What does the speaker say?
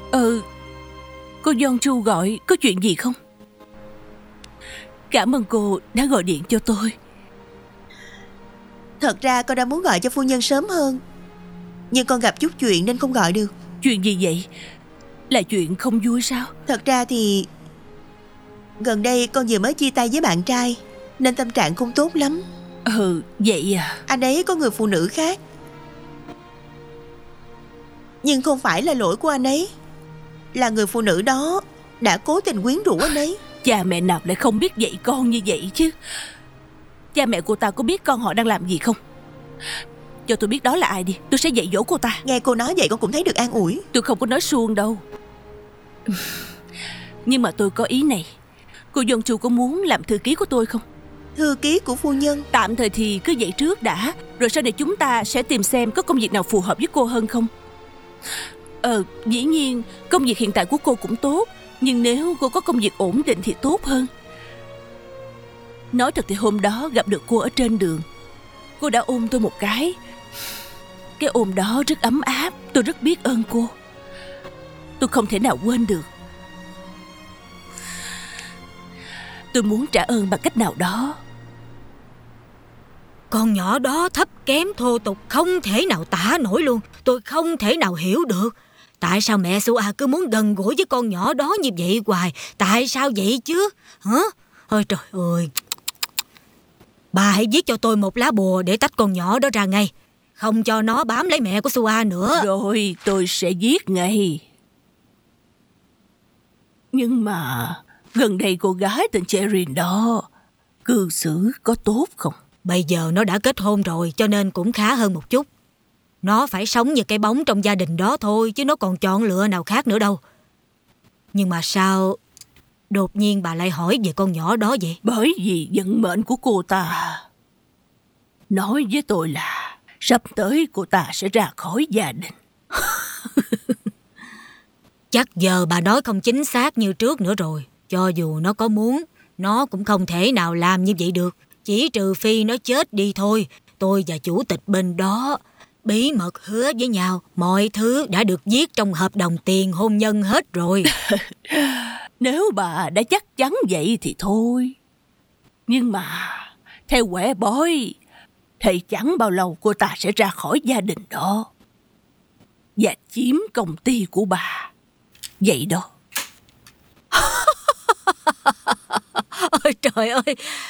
Cô Yeonju gọi, có chuyện gì không? Cảm ơn cô đã gọi điện cho tôi. Thật ra con đã muốn gọi cho phu nhân sớm hơn, nhưng con gặp chút chuyện nên không gọi được. Chuyện gì vậy? Là chuyện không vui sao? Thật ra thì gần đây con vừa mới chia tay với bạn trai, nên tâm trạng không tốt lắm. Vậy à? Anh ấy có người phụ nữ khác. Nhưng không phải là lỗi của anh ấy, là người phụ nữ đó đã cố tình quyến rũ anh ấy. Cha mẹ nào lại không biết dạy con như vậy chứ? Cha mẹ cô ta có biết con họ đang làm gì không? Cho tôi biết đó là ai đi, tôi sẽ dạy dỗ cô ta. Nghe cô nói vậy con cũng thấy được an ủi. Tôi không có nói suông đâu. Nhưng mà tôi có ý này. Cô Yeonju có muốn làm thư ký của tôi không? Thư ký của phu nhân? Tạm thời thì cứ vậy trước đã, rồi sau này chúng ta sẽ tìm xem có công việc nào phù hợp với cô hơn không. Dĩ nhiên công việc hiện tại của cô cũng tốt, nhưng nếu cô có công việc ổn định thì tốt hơn. Nói thật thì hôm đó gặp được cô ở trên đường, cô đã ôm tôi một cái. Cái ôm đó rất ấm áp, tôi rất biết ơn cô. Tôi không thể nào quên được. Tôi muốn trả ơn bằng cách nào đó. Con nhỏ đó thấp kém thô tục không thể nào tả nổi luôn. Tôi không thể nào hiểu được tại sao mẹ Sua cứ muốn gần gũi với con nhỏ đó như vậy hoài. Tại sao vậy chứ? Hả? Ôi trời ơi. Bà hãy viết cho tôi một lá bùa để tách con nhỏ đó ra ngay, không cho nó bám lấy mẹ của Sua nữa. Rồi tôi sẽ viết ngay. Nhưng mà gần đây cô gái tên Cherin đó cư xử có tốt không? Bây giờ nó đã kết hôn rồi cho nên cũng khá hơn một chút. Nó phải sống như cái bóng trong gia đình đó thôi, chứ nó còn chọn lựa nào khác nữa đâu. Nhưng mà sao đột nhiên bà lại hỏi về con nhỏ đó vậy? Bởi vì vận mệnh của cô ta nói với tôi là sắp tới cô ta sẽ ra khỏi gia đình. Chắc giờ bà nói không chính xác như trước nữa rồi. Cho dù nó có muốn, nó cũng không thể nào làm như vậy được. Chỉ trừ phi nó chết đi thôi. Tôi và chủ tịch bên đó bí mật hứa với nhau, mọi thứ đã được viết trong hợp đồng tiền hôn nhân hết rồi. Nếu bà đã chắc chắn vậy thì thôi. Nhưng mà theo quẻ bói thì chẳng bao lâu cô ta sẽ ra khỏi gia đình đó và chiếm công ty của bà. Vậy đó. Ôi trời ơi,